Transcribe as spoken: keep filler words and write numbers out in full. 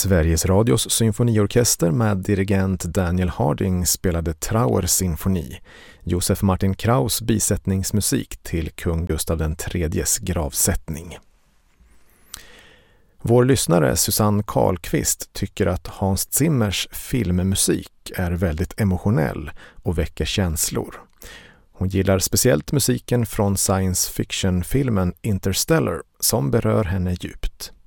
Sveriges Radios symfoniorkester med dirigent Daniel Harding spelade Trauer symfoni, Josef Martin Kraus bisättningsmusik till kung Gustav den tredjes gravsättning. Vår lyssnare Susanne Karlqvist tycker att Hans Zimmers filmmusik är väldigt emotionell och väcker känslor. Hon gillar speciellt musiken från science fiction-filmen Interstellar som berör henne djupt.